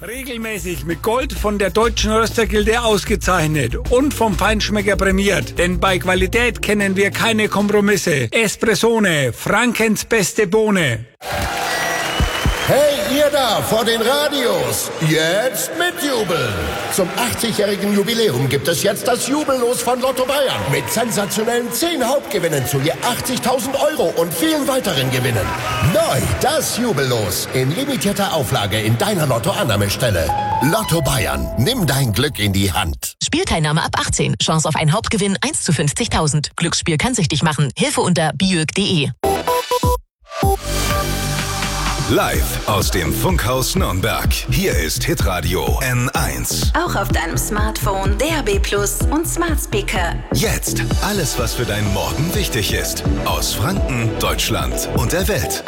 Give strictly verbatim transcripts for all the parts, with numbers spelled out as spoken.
Regelmäßig mit Gold von der Deutschen Röstergilde ausgezeichnet und vom Feinschmecker prämiert. Denn bei Qualität kennen wir keine Kompromisse. Espressone, Frankens beste Bohne. Hey, ihr da vor den Radios, jetzt mitjubeln! Zum achtzigjährigen Jubiläum gibt es jetzt das Jubellos von Lotto Bayern. Mit sensationellen zehn Hauptgewinnen zu je achtzigtausend Euro und vielen weiteren Gewinnen. Neu, das Jubellos in limitierter Auflage in deiner Lotto-Annahmestelle. Lotto Bayern, nimm dein Glück in die Hand. Spielteilnahme ab achtzehn. Chance auf einen Hauptgewinn eins zu fünfzigtausend. Glücksspiel kann süchtig machen. Hilfe unter biög punkt de. Live aus dem Funkhaus Nürnberg. Hier ist Hitradio N eins. Auch auf deinem Smartphone, D A B Plus und Smart Speaker. Jetzt alles, was für deinen Morgen wichtig ist. Aus Franken, Deutschland und der Welt.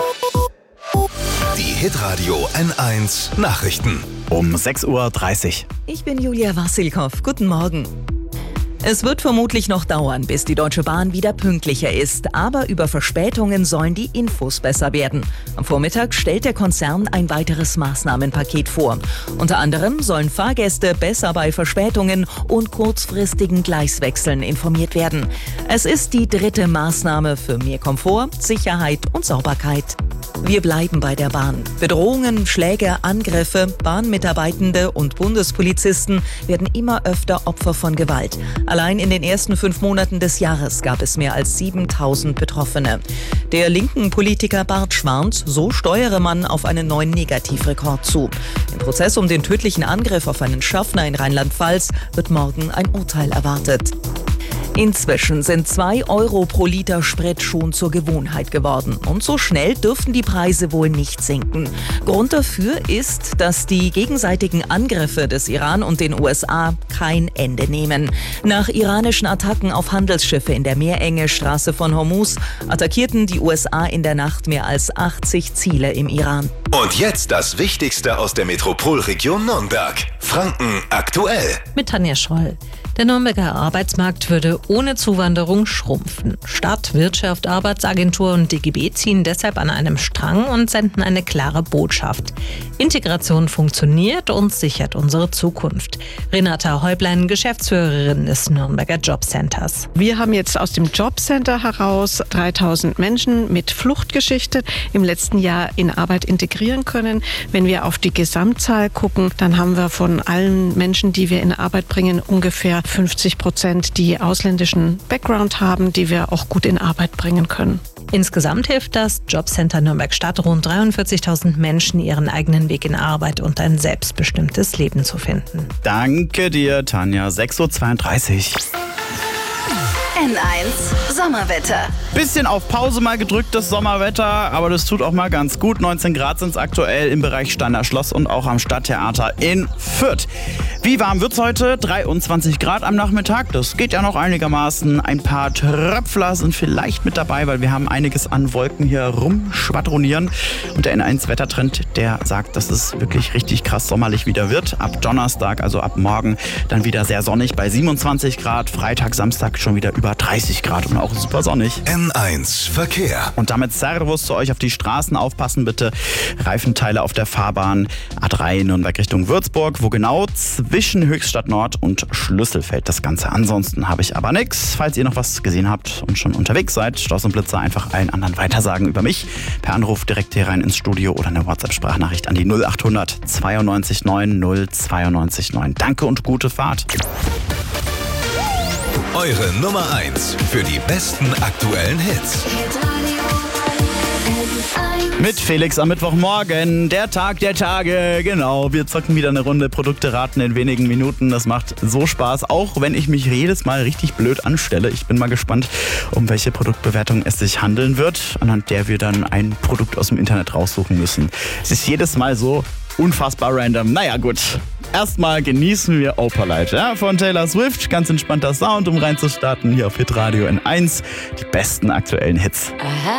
Die Hitradio N eins Nachrichten. Um sechs Uhr dreißig. Ich bin Julia Wassilkow. Guten Morgen. Es wird vermutlich noch dauern, bis die Deutsche Bahn wieder pünktlicher ist. Aber über Verspätungen sollen die Infos besser werden. Am Vormittag stellt der Konzern ein weiteres Maßnahmenpaket vor. Unter anderem sollen Fahrgäste besser bei Verspätungen und kurzfristigen Gleiswechseln informiert werden. Es ist die dritte Maßnahme für mehr Komfort, Sicherheit und Sauberkeit. Wir bleiben bei der Bahn. Bedrohungen, Schläge, Angriffe, Bahnmitarbeitende und Bundespolizisten werden immer öfter Opfer von Gewalt. Allein in den ersten fünf Monaten des Jahres gab es mehr als siebentausend Betroffene. Der linken Politiker Bartsch warnt, so steuere man auf einen neuen Negativrekord zu. Im Prozess um den tödlichen Angriff auf einen Schaffner in Rheinland-Pfalz wird morgen ein Urteil erwartet. Inzwischen sind zwei Euro pro Liter Sprit schon zur Gewohnheit geworden. Und so schnell dürften die Preise wohl nicht sinken. Grund dafür ist, dass die gegenseitigen Angriffe des Iran und den U S A kein Ende nehmen. Nach iranischen Attacken auf Handelsschiffe in der Meerenge Straße von Hormuz attackierten die U S A in der Nacht mehr als achtzig Ziele im Iran. Und jetzt das Wichtigste aus der Metropolregion Nürnberg. Franken aktuell. Mit Tanja Schroll. Der Nürnberger Arbeitsmarkt würde ohne Zuwanderung schrumpfen. Stadt, Wirtschaft, Arbeitsagentur und D G B ziehen deshalb an einem Strang und senden eine klare Botschaft. Integration funktioniert und sichert unsere Zukunft. Renata Häublein, Geschäftsführerin des Nürnberger Jobcenters. Wir haben jetzt aus dem Jobcenter heraus dreitausend Menschen mit Fluchtgeschichte im letzten Jahr in Arbeit integrieren können. Wenn wir auf die Gesamtzahl gucken, dann haben wir von allen Menschen, die wir in Arbeit bringen, ungefähr fünfzig Prozent, die ausländischen Background haben, die wir auch gut in Arbeit bringen können. Insgesamt hilft das Jobcenter Nürnberg-Stadt rund dreiundvierzigtausend Menschen, ihren eigenen Weg in Arbeit und ein selbstbestimmtes Leben zu finden. Danke dir, Tanja. sechs Uhr zweiunddreißig. N eins Sommerwetter. Bisschen auf Pause mal gedrückt, das Sommerwetter, aber das tut auch mal ganz gut. neunzehn Grad sind es aktuell im Bereich Steiner Schloss und auch am Stadttheater in Fürth. Wie warm wird's heute? dreiundzwanzig Grad am Nachmittag. Das geht ja noch einigermaßen. Ein paar Tröpfler sind vielleicht mit dabei, weil wir haben einiges an Wolken hier rumschwadronieren. Und der N eins Wettertrend, der sagt, dass es wirklich richtig krass sommerlich wieder wird. Ab Donnerstag, also ab morgen, dann wieder sehr sonnig bei siebenundzwanzig Grad. Freitag, Samstag schon wieder über dreißig Grad und auch super sonnig. N eins Verkehr. Und damit Servus zu euch auf die Straßen. Aufpassen bitte. Reifenteile auf der Fahrbahn A drei Nürnberg Richtung Würzburg. Wo genau? Zwischen Höchstadt Nord und Schlüsselfeld das Ganze. Ansonsten habe ich aber nichts. Falls ihr noch was gesehen habt und schon unterwegs seid, Stoß und Blitzer einfach allen anderen weitersagen über mich. Per Anruf direkt hier rein ins Studio oder eine WhatsApp-Sprachnachricht an die null achthundert zweiundneunzig neun null zweiundneunzig neun. Danke und gute Fahrt. Eure Nummer eins für die besten aktuellen Hits. Mit Felix am Mittwochmorgen, der Tag der Tage, genau. Wir zocken wieder eine Runde Produkte raten in wenigen Minuten. Das macht so Spaß, auch wenn ich mich jedes Mal richtig blöd anstelle. Ich bin mal gespannt, um welche Produktbewertung es sich handeln wird, anhand der wir dann ein Produkt aus dem Internet raussuchen müssen. Es ist jedes Mal so unfassbar random. Naja, gut. Erstmal genießen wir Opalite, ja, von Taylor Swift. Ganz entspannter Sound, um reinzustarten hier auf Hitradio N eins. Die besten aktuellen Hits. Aha.